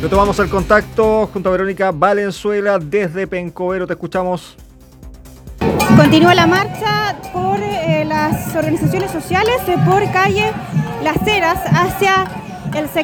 Retomamos el contacto junto a Verónica Valenzuela desde Pencovero. Te escuchamos. Continúa la marcha por las organizaciones sociales por calle Las Heras hacia el sector